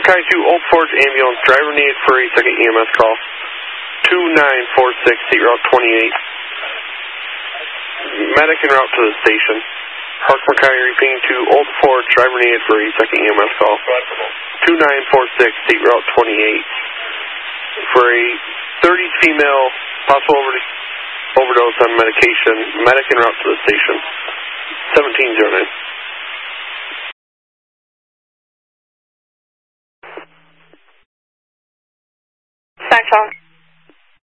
Mackay 2, Old Forge ambulance, driver needed for a second EMS call. 2946, seat route 28. Medic en route to the station. Hark Mackay repeating to Old Forge, driver needed for a second EMS call. 2946, seat route 28. For a 30 female, possible overdose on medication, medic en route to the station. 1709. Thanks, all.